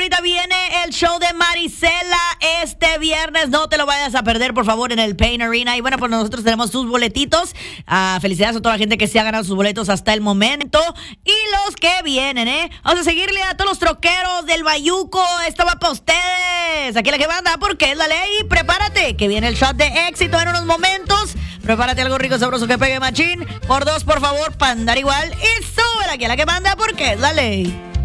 ahorita viene el show de Marisela este viernes. No te lo vayas a perder, por favor, en el Pain Arena. Y bueno, pues nosotros tenemos sus boletitos. Felicidades a toda la gente que se ha ganado sus boletos hasta el momento. Y los que vienen, vamos a seguirle a todos los troqueros del Bayuco. Esto va para ustedes. Aquí la que manda, porque es la ley. Prepárate, que viene el shot de éxito en unos momentos. Prepárate algo rico, sabroso que pegue machín. Por dos, por favor, para andar igual. Y sube aquí a la que manda, porque es la ley.